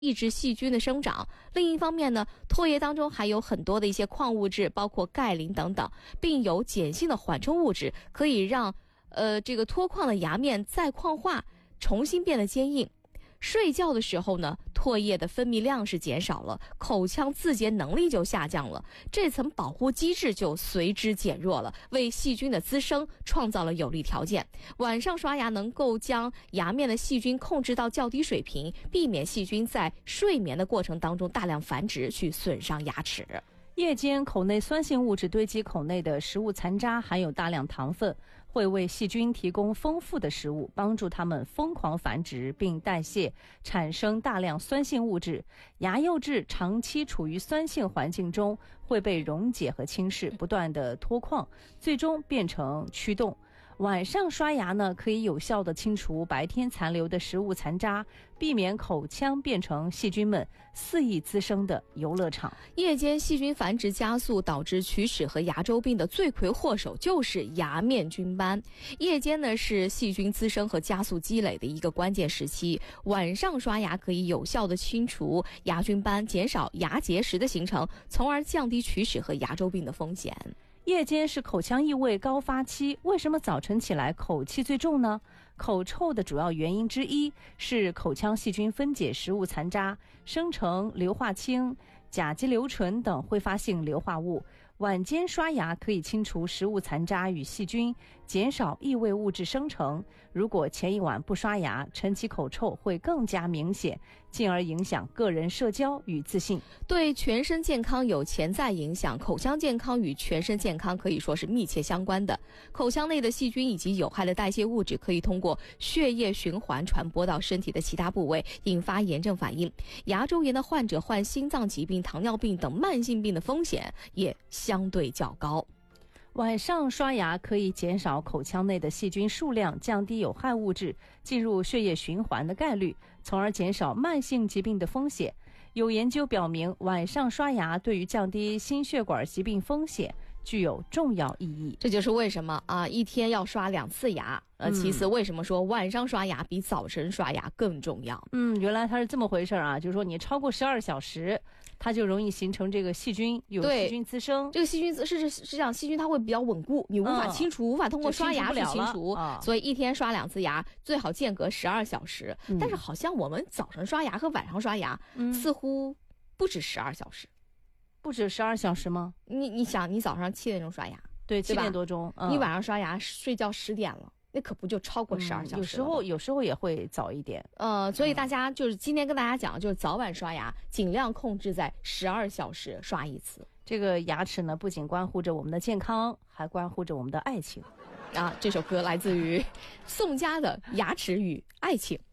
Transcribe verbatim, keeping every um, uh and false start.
抑制细菌的生长。另一方面呢，唾液当中含有很多的一些矿物质，包括钙、磷等等，并有碱性的缓冲物质，可以让呃这个脱矿的牙面再矿化，重新变得坚硬。睡觉的时候呢，唾液的分泌量是减少了，口腔自洁能力就下降了，这层保护机制就随之减弱了，为细菌的滋生创造了有利条件。晚上刷牙能够将牙面的细菌控制到较低水平，避免细菌在睡眠的过程当中大量繁殖，去损伤牙齿。 夜间口内酸性物质堆积口内的食物残渣含有大量糖分，会为细菌提供丰富的食物，帮助它们疯狂繁殖并代谢，产生大量酸性物质。牙釉质长期处于酸性环境中，会被溶解和侵蚀，不断的脱矿，最终变成蛆洞。晚上刷牙呢，可以有效地清除白天残留的食物残渣，避免口腔变成细菌们肆意滋生的游乐场。 夜间细菌繁殖加速，导致龋齿和牙周病的罪魁祸首就是牙面菌斑。夜间呢是细菌滋生和加速积累的一个关键时期，晚上刷牙可以有效地清除牙菌斑，减少牙结石的形成，从而降低龋齿和牙周病的风险。 夜间是口腔异味高发期，为什么早晨起来口气最重呢？口臭的主要原因之一是口腔细菌分解食物残渣，生成硫化氢、甲基硫醇等挥发性硫化物。晚间刷牙可以清除食物残渣与细菌，减少异味物质生成。如果前一晚不刷牙，晨起口臭会更加明显，进而影响个人社交与自信， 对全身健康有潜在影响。口腔健康与全身健康可以说是密切相关的。口腔内的细菌以及有害的代谢物质可以通过血液循环传播到身体的其他部位，引发炎症反应。牙周炎的患者患心脏疾病、糖尿病等慢性病的风险也相对较高。 晚上刷牙可以减少口腔内的细菌数量，降低有害物质进入血液循环的概率，从而减少慢性疾病的风险。有研究表明，晚上刷牙对于降低心血管疾病风险具有重要意义。 这就是为什么啊，一天要刷两次牙。呃，其次为什么说晚上刷牙比早晨刷牙更重要？ 嗯，原来它是这么回事啊，就是说你超过十二小时，它就容易形成这个细菌，有细菌滋生。 这个细菌是是是这样，细菌它会比较稳固，你无法清除，嗯、无法通过刷牙去清除， 嗯、 所以一天刷两次牙，最好间隔十二小时。嗯、但是好像我们早上刷牙和晚上刷牙，嗯、似乎不止十二小时。 不止十二小时吗？ 你你想，你早上七点钟刷牙， 对，七点多钟， 嗯、你晚上刷牙睡觉十点了。那可不就超过十二小时了、嗯、 有时候有时候也会早一点。 呃，所以大家就是今天跟大家讲，就是早晚刷牙尽量控制在十二小时刷一次。 这个牙齿呢，不仅关乎着我们的健康，还关乎着我们的爱情。 啊，这首歌来自于宋佳的《牙齿与爱情》。